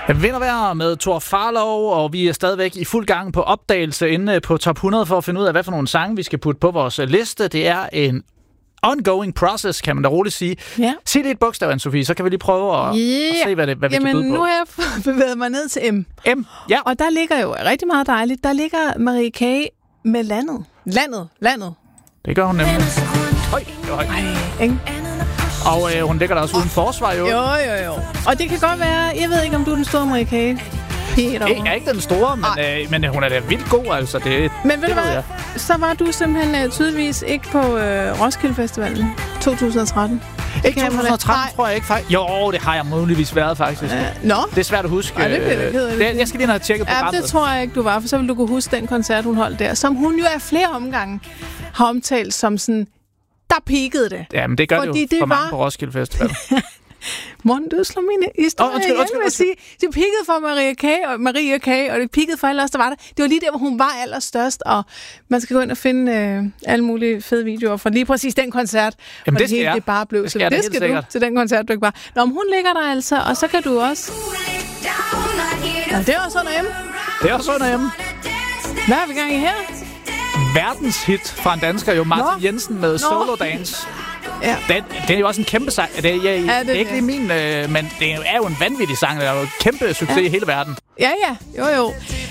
Vindervejr med Thor Farlov, og vi er stadigvæk i fuld gang på opdagelse inde på Top 100 for at finde ud af, hvad for nogle sange vi skal putte på vores liste. Det er en ongoing process, kan man da roligt sige. Ja. Sig det et bogstav, Anne-Sophie, så kan vi lige prøve at se, hvad vi kan byde på. Jamen, nu har jeg bevæget mig ned til M. M, ja. Og der ligger jo rigtig meget dejligt. Der ligger Marie K. med landet. Landet. Det gør hun nemlig. Høj, det var højt. Ej, ikke? Og hun ligger der også uden forsvar, jo. Jo. Og det kan godt være, jeg ved ikke, om du er den store Marie K. Peter. Jeg er ikke den store, men hun er da vildt god, altså. Men ved du hvad, så var du simpelthen tydeligvis ikke på Roskilde Festivalen 2013. Ikke 2013, tror jeg ikke faktisk. Jo, det har jeg muligvis været, faktisk. Nå? Det er svært at huske. Ej, det bliver jeg ked af. Jeg skal lige have tjekket programmet. Ja, det tror jeg ikke, du var, for så vil du kunne huske den koncert, hun holdt der, som hun jo af flere omgange har omtalt som sådan, der peakede det. Ja, men det gør det jo for mange på Roskilde Festival. Morten, du slår mine historier undskyld. at sige. Det peakede for Marie K., og det peakede for alle os, der var der. Det var lige der, hvor hun var allerstørst, og man skal gå ind og finde alle mulige fede videoer fra lige præcis den koncert. Jamen, det skal jeg. Det bare blev. Det skal du til den koncert, du ikke var. Nå, men hun ligger der altså, og så kan du også... Ja, det er også under M. Det er også under M. Hvad har vi gang i her? Verdenshit fra en dansker, jo Martin Jensen med Solo Dance. Ja. Det er jo også en kæmpe sang. Det er ikke lige min, men det er jo en vanvittig sang. Det er jo en kæmpe succes i hele verden. Ja. Jo.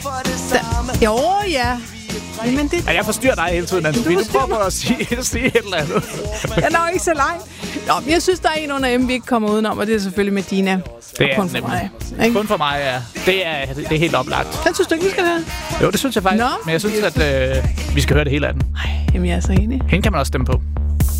Ja. Men det... Jeg forstyrrer dig hele tiden, Anne-Sophie. Du prøver på at sige et eller andet. Jeg er nok ikke så langt. Nå, men jeg synes, der er en under M, vi ikke kommer udenom, og det er selvfølgelig Medina. Det er kun for mig. Ikke? Kun for mig, ja. Det er helt oplagt. Den synes du ikke, vi skal høre? Jo, det synes jeg faktisk. Men jeg synes, at vi skal høre det hele af den. Jamen, jeg er så enig. Hende kan man også stemme på.